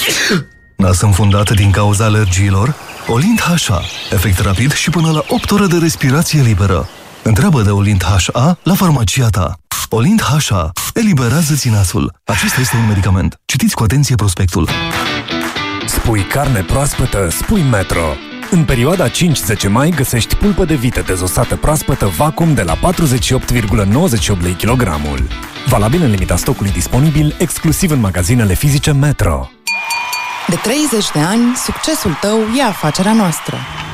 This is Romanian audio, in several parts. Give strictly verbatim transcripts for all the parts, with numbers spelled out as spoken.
Nas înfundat din cauza alergiilor? Olint H A. Efect rapid și până la opt ore de respirație liberă. Întreabă de Olint H A la farmacia ta. Olint H A. Eliberează-ți nasul. Acesta este un medicament. Citiți cu atenție prospectul. Spui carne proaspătă, spui Metro. În perioada cinci zece mai găsești pulpă de vită dezosată proaspătă vacuum de la patruzeci și opt virgulă nouăzeci și opt lei kilogramul. Valabil în limita stocului disponibil, exclusiv în magazinele fizice Metro. De treizeci de ani, succesul tău e afacerea noastră.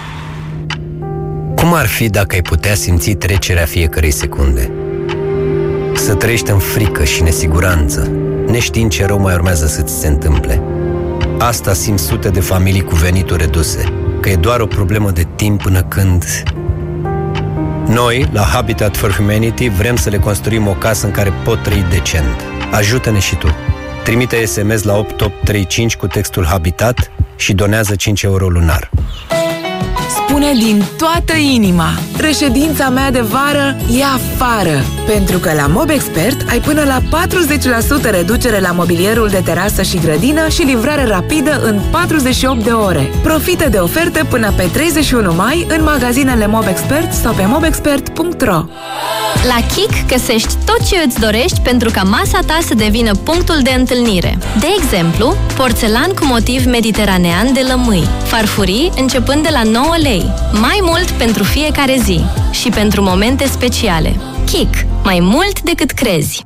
Cum ar fi dacă ai putea simți trecerea fiecărei secunde? Să trăiești în frică și nesiguranță, neștiind ce rău mai urmează să-ți se întâmple. Asta simt sute de familii cu venituri reduse, că e doar o problemă de timp până când... Noi, la Habitat for Humanity, vrem să le construim o casă în care pot trăi decent. Ajută-ne și tu! Trimite S M S la opt opt trei cinci cu textul Habitat și donează cinci euro lunar. Spune din toată inima: reședința mea de vară e afară. Pentru că la Mobexpert ai până la patruzeci la sută reducere la mobilierul de terasă și grădină și livrare rapidă în patruzeci și opt de ore. Profită de oferte până pe treizeci și unu mai în magazinele Mobexpert sau pe mobexpert punct ro. La Kik găsești tot ce îți dorești pentru ca masa ta să devină punctul de întâlnire. De exemplu, porțelan cu motiv mediteranean de lămâi, farfurii începând de la nouă lei, mai mult pentru fiecare zi și pentru momente speciale. Kik, mai mult decât crezi!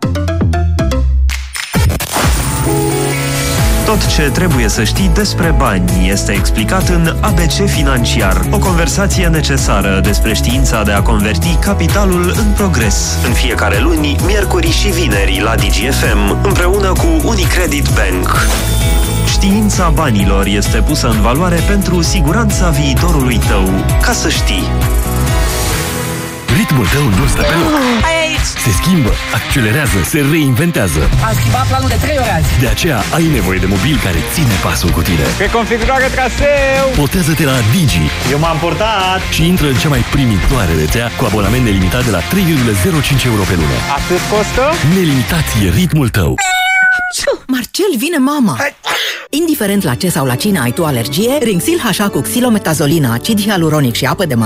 Tot ce trebuie să știi despre bani este explicat în A B C Financiar, o conversație necesară despre știința de a converti capitalul în progres. În fiecare luni, miercuri și vineri la Digi F M, împreună cu Unicredit Bank. Știința banilor este pusă în valoare pentru siguranța viitorului tău. Ca să știi. Ritmul tău nu stă pe loc. Hai aici! Se schimbă, accelerează, se reinventează. Am schimbat planul de trei ori azi. De aceea ai nevoie de mobil care ține pasul cu tine. Reconfigurare traseu! Botează-te la Digi. Eu m-am portat! Și intră în cea mai primitoare rețea cu abonament nelimitat de la trei virgulă zero cinci euro pe lună. Atât costă? Nelimitație e ritmul tău. Marcel, vine mama! Indiferent la ce sau la cine ai tu alergie, Rinxil H A cu xilometazolină, acid hialuronic și apă de